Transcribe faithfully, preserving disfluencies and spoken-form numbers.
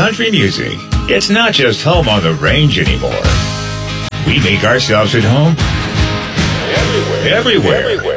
country music. It's not just home on the range anymore. We make ourselves at home everywhere. Everywhere. everywhere.